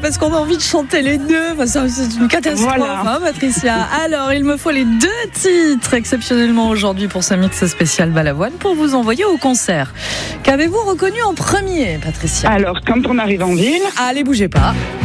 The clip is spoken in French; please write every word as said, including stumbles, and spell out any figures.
parce qu'on a envie de chanter les deux. Enfin, c'est une catastrophe, voilà. hein, Patricia. Alors, il me faut les deux titres exceptionnellement aujourd'hui pour ce mix spécial Balavoine pour vous envoyer au concert. Qu'avez-vous reconnu en premier, Patricia ? Alors, quand on arrive en ville. Allez, bougez pas.